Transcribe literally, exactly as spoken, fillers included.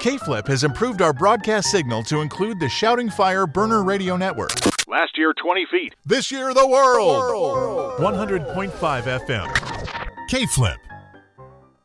K-Flip has improved our broadcast signal to include the Shouting Fire Burner Radio Network. Last year, twenty feet. This year, the world. one hundred point five F M. K-Flip.